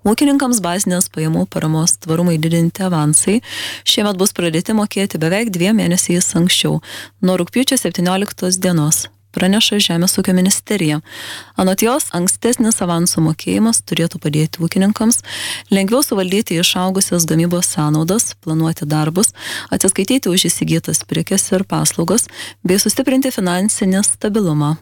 Ūkininkams bazinės pajamų paramos tvarumai didinti avansai šiemet bus pradėti mokėti beveik 2 mėnesiais anksčiau, nuo rugpjūčio 17 dienos, praneša Žemės ūkio ministerija. Anot jos, ankstesnis avansų mokėjimas turėtų padėti ūkininkams lengviau suvaldyti išaugusias gamybos sąnaudas, planuoti darbus, atsiskaityti už įsigytas prekes ir paslaugas bei sustiprinti finansinį stabilumą.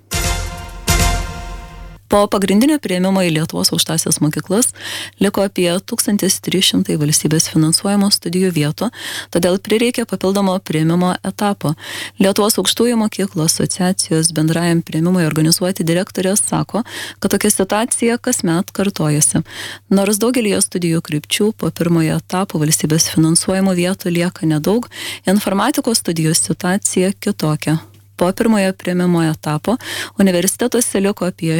Po pagrindinio priėmimo į Lietuvos aukštąsias mokyklas liko apie 1300 valstybės finansuojamų studijų vietų, todėl prireikė papildomo priėmimo etapo. Lietuvos aukštųjų mokyklų asociacijos bendrajam priėmimui organizuoti direktorė sako, kad tokia situacija kasmet kartojasi. Nors daugelį studijų krypčių po pirmojo etapo valstybės finansuojamų vietų lieka nedaug, informatikos studijų situacija kitokia. Po pirmojo priėmimo etapo universitetuose liko apie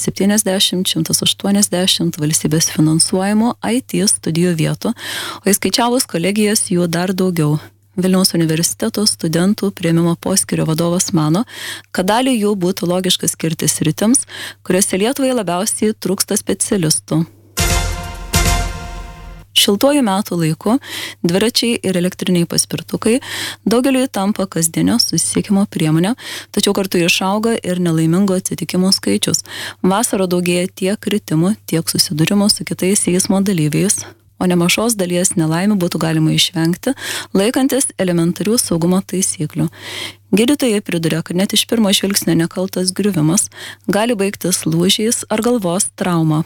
170-180 valstybės finansuojamų IT studijų vietų, o įskaičiavus kolegijas jų dar daugiau. Vilniaus universiteto studentų priėmimo poskyrio vadovas mano, kad dalį jų būtų logiška skirti sritims, kuriuose Lietuvai labiausiai trūksta specialistų. Šiltuoju metų laiku dviračiai ir elektriniai paspirtukai daugeliui tampa kasdienio susisiekimo priemonė, tačiau kartu išauga ir nelaimingų atsitikimų skaičius. Vasarą daugėja tiek kritimų, tiek susidūrimų su kitais eismo dalyviais, o nemažos dalies nelaimių būtų galima išvengti, laikantis elementarių saugumo taisyklių. Gydytojai priduria, kad net iš pirmo žvilgsnio nekaltas griuvimas gali baigtis lūžiais ar galvos trauma.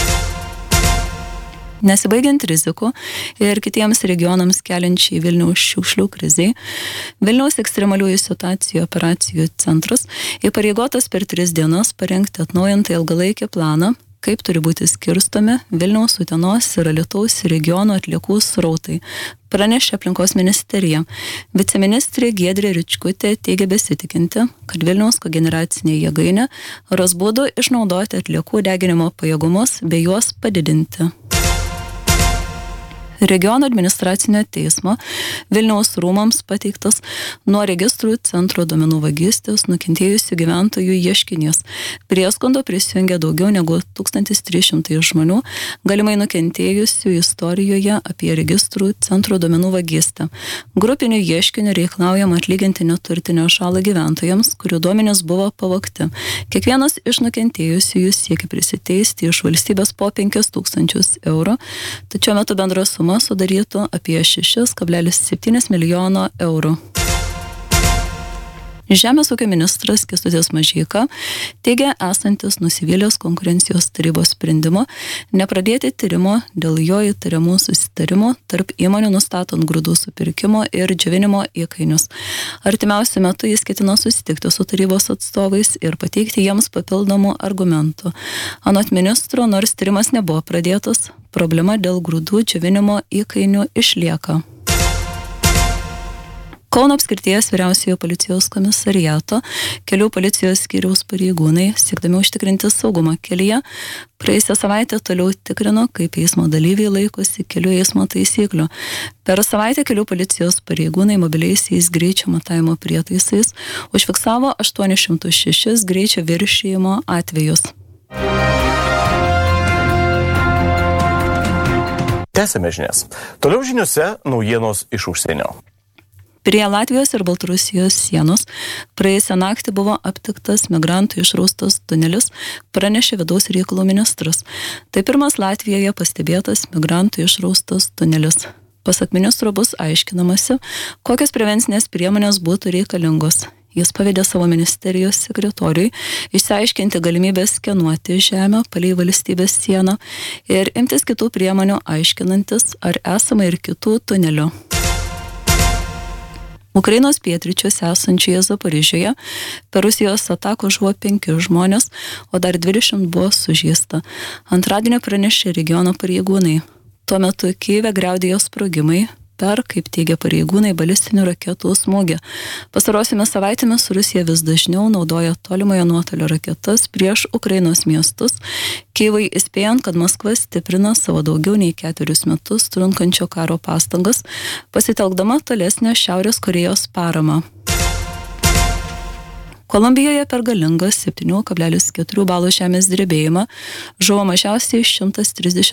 Nesibaigiant rizikų ir kitiems regionams keliančiai Vilniaus šiukšlių krizei, Vilniaus ekstremaliųjų situacijų operacijų centras įpareigotas per 3 dienas parengti atnaujintą ilgalaikį planą, kaip turi būti skirstomi Vilniaus, Utenos ir Alytaus regionų atliekų srautai, pranešė aplinkos ministerija. Viceministrė Giedrė Ričkutė teigia besitikinti, kad Vilniaus kogeneracinė jėgainė ras būdų išnaudoti atliekų deginimo pajėgumus bei juos padidinti. Regiono administracinio teismo Vilniaus rūmams pateiktas nuo registrų centro duomenų vagystės nukentėjusių gyventojų ieškinys. Prie skundo prisijungė daugiau negu 1300 žmonių, galimai nukentėjusių istorijoje apie registrų centro duomenų vagystę. Grupiniu ieškiniu reikalaujama atlyginti neturtinę žalą gyventojams, kurių duomenys buvo pavogti. Kiekvienas iš nukentėjusiųjų siekia prisiteisti iš valstybės po 5000 eurų, tačiau metu bendra suma sudarytų apie 6,7 milijono eurų. Žemės ūkio ministras Kęstutis Mažeika teigia esantis nusivylęs konkurencijos tarybos sprendimo nepradėti tyrimo dėl jo įtariamų susitarimų tarp įmonių nustatant grūdų supirkimo ir džiovinimo įkainius. Artimiausiu metu jis ketina susitikti su tarybos atstovais ir pateikti jiems papildomų argumentų. Anot ministro, nors tyrimas nebuvo pradėtas, problema dėl grūdų džiovinimo įkainių išlieka. Kauno apskrities vyriausiojo policijos komisariato kelių policijos skyriaus pareigūnai, siekdami užtikrinti saugumą kelyje, praėjusią savaitę toliau tikrino, kaip eismo dalyviai laikosi kelių eismo taisyklių. Per savaitę kelių policijos pareigūnai mobiliaisiais greičio matavimo prietaisais užfiksavo 806 greičio viršijimo atvejus. Tęsime žinias. Toliau žiniuose naujienos iš užsienio. Prie Latvijos ir Baltarusijos sienos praėjusią naktį buvo aptiktas migrantų išraustas tunelis, pranešė vidaus reikalų ministras. Tai pirmas Latvijoje pastebėtas migrantų išraustas tunelis. Pasak ministro bus aiškinamasi, kokios prevencinės priemonės būtų reikalingos. Jis pavedė savo ministerijos sekretoriui išsiaiškinti galimybę skenuoti žemę palei valstybės sieną ir imtis kitų priemonių aiškinantis, ar esama ir kitų tunelių. Ukrainos pietryčiuose esančioje Zaporižėje per Rusijos ataką žuvo 5 žmonės, o dar 20 buvo sužeista. Antradienį pranešė regiono pareigūnai. Tuo metu Kyjive griaudėjo sprogimai per, kaip teigia pareigūnai, balistinių raketų smūgį. Pastarosiomis savaitėmis Rusija vis dažniau naudoja tolimojo nuotolio raketas prieš Ukrainos miestus, Kyjivui įspėjant, kad Maskva stiprina savo daugiau nei 4 metus trunkančio karo pastangas, pasitelkdama tolesnę Šiaurės Korėjos paramą. Kolumbijoje per galingą 7,4 balų žemės drebėjimą žuvo mažiausiai 130